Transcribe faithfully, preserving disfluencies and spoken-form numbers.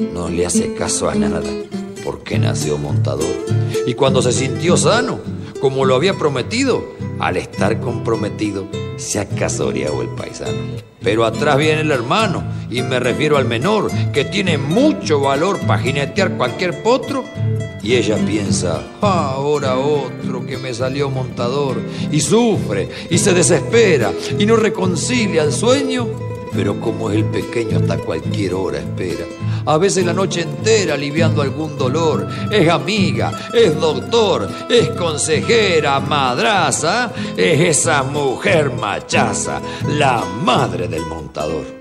no le hace caso a nada, porque nació montador. Y cuando se sintió sano, como lo había prometido, al estar comprometido, se ha casoreado el paisano. Pero atrás viene el hermano, y me refiero al menor, que tiene mucho valor para jinetear cualquier potro. Y ella piensa, ah, ahora otro que me salió montador, y sufre, y se desespera, y no reconcilia el sueño. Pero como es el pequeño, hasta cualquier hora espera, a veces la noche entera aliviando algún dolor. Es amiga, es doctor, es consejera, madraza, es esa mujer machaza, la madre del montador.